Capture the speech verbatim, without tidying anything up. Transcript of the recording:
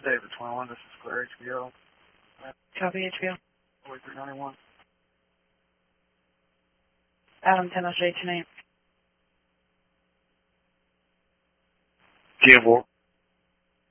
David twenty-one, this is Claire H B O. Copy H B O. forty-three ninety-one. Adam ten oh eight tonight. ten four.